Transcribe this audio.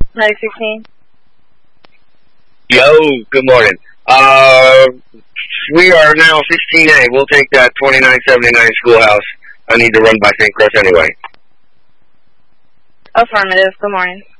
916. Yo, good morning. We are now 16A. We'll take that 2979 schoolhouse. I need to run by St. Croix anyway. Affirmative. Good morning.